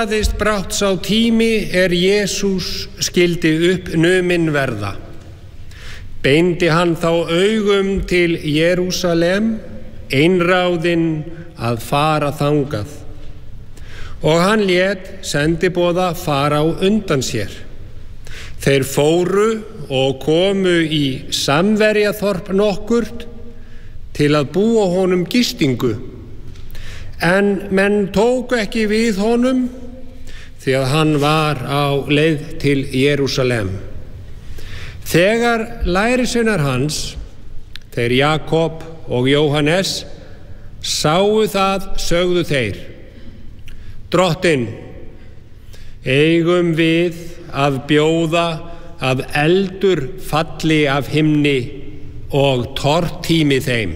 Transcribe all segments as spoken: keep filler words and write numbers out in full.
Aðeins brátt sá tími er Jesús skildi upp numinn verða. Beindi hann þá augum til Jerúsalem, einráðinn að fara þangað. Og hann lét sendiboða fara á undan sér. Þeir fóru og komu í Samverjaþorp nokkurt til að búa honum gistingu. En menn tóku ekki við honum, því að hann var á leið til Jerúsalem. Þegar lærisveinar hans, þeir Jakob og Jóhannes, sáu það, sögðu þeir: Drottinn, eigum við að bjóða að eldur falli af himni og tortími þeim.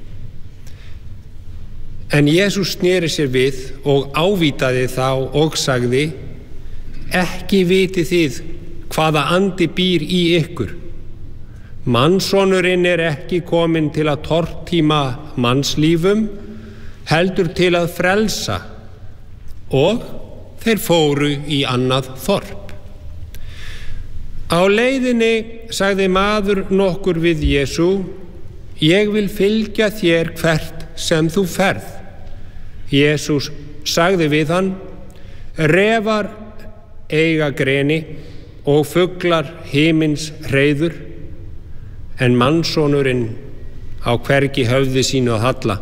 En Jesús sneri sér við og ávítaði þá og sagði: Ekki vitið þið hvaða andi býr í ykkur. Mannssonurinn er ekki kominn til að tortíma mannslífum, heldur til að frelsa. Og þeir fóru í annað þorp. Á leiðinni sagði maður nokkur við Jesú: Ég vil fylgja þér hvert sem þú ferð. Jesús sagði við hann: Refar eiga greni og fuglar himins hreiður, en mannssonurinn á hvergi höfði sínu að halla.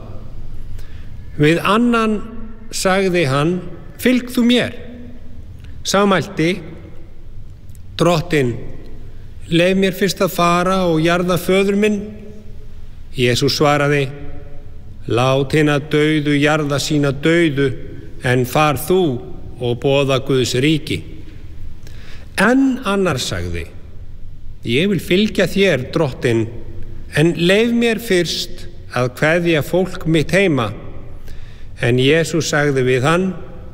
Við annan sagði hann: Fylg þú mér. Sá mælti: Drottinn, leið mér fyrst að fara og jarða föður minn. Jesús svaraði: Lát hina dauðu jarða sína dauðu, en far þú og boða Guðs ríki. En annar sagði: Ég vil fylgja þér, Drottinn, en leið mér fyrst að kveðja fólk mitt heima. En Jesús sagði við hann: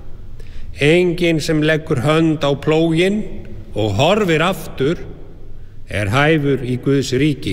Enginn sem leggur hönd á plóginn og horfir aftur er hæfur í Guðs ríki.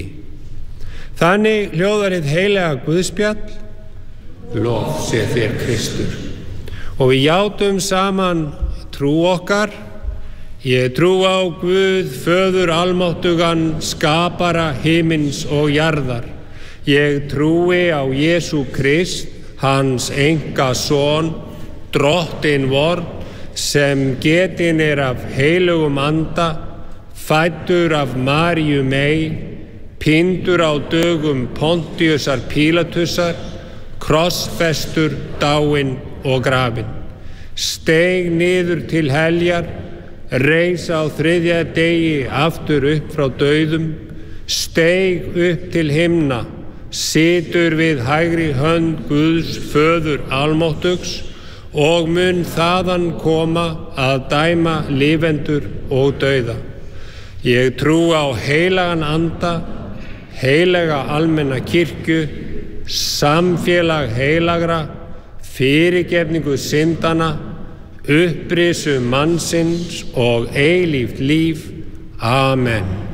Þannig hljóðar hið heilaga Guðspjall: Lof sé þér, Kristur. Og við játum saman trú okkar. Ég trú á Guð, Föður almáttugan, skapara himins og jarðar. Ég trúi á Jesú Krist, hans enga son, Drottinn vorn, sem getinn er af heilugum anda, fæddur af Maríu mey, píndur á dögum Pontiusar Pílatusar, krossfestur, dáinn og grafinn, steig niður til heljar, reis á þriðja degi aftur upp frá dauðum, steig upp til himna, situr við hægri hönd Guðs Föður almáttugs og mun þaðan koma að dæma lifendur og dauða. Ég trú á heilagan anda, heilaga almenna kirkju, samfélag heilagra, fyrirgefningu syndana, upprisu mannsins og eilíft líf. Amen.